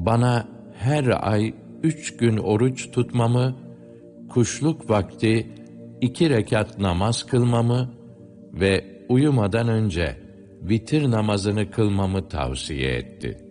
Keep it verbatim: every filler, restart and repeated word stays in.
bana her ay üç gün oruç tutmamı, kuşluk vakti iki rekat namaz kılmamı ve uyumadan önce vitir namazını kılmamı tavsiye etti.